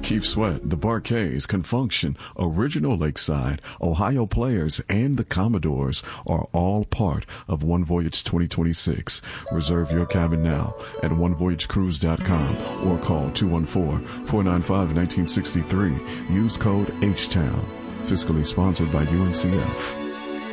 Keith Sweat, the Barkays, Confunction, Original Lakeside, Ohio Players, and the Commodores are all part of One Voyage 2026. Reserve your cabin now at onevoyagecruise.com or call 214-495-1963. Use code HTOWN. Fiscally sponsored by UNCF.